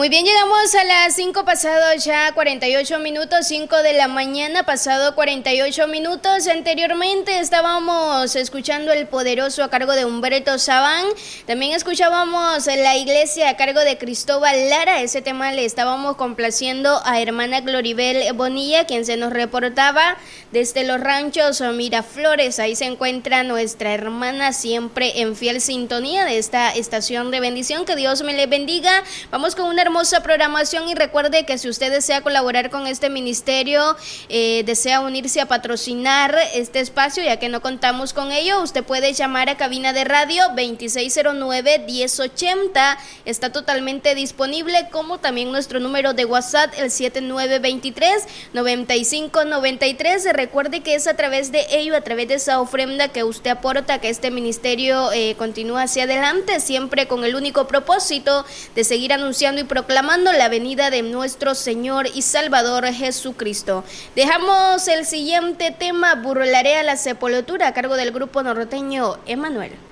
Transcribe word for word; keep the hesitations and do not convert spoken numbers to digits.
Muy bien, llegamos a las cinco pasados ya cuarenta y ocho minutos, cinco de la mañana, pasado cuarenta y ocho minutos. Anteriormente estábamos escuchando El Poderoso a cargo de Humberto Sabán. También escuchábamos La Iglesia a cargo de Cristóbal Lara. Ese tema le estábamos complaciendo a hermana Gloribel Bonilla, quien se nos reportaba desde los ranchos Miraflores. Ahí se encuentra nuestra hermana, siempre en fiel sintonía de esta estación de bendición. Que Dios me le bendiga. Vamos con una hermosa programación y recuerde que si usted desea colaborar con este ministerio, eh, desea unirse a patrocinar este espacio, ya que no contamos con ello, usted puede llamar a cabina de radio veintiséis cero nueve, diez ochenta, está totalmente disponible, como también nuestro número de WhatsApp, el siete nueve dos tres, nueve cinco nueve tres. Recuerde que es a través de ello, a través de esa ofrenda que usted aporta, que este ministerio eh, continúe hacia adelante, siempre con el único propósito de seguir anunciando y proclamando la venida de nuestro Señor y Salvador Jesucristo. Dejamos el siguiente tema, Burlaré a la sepultura, a cargo del grupo norteño Emanuel.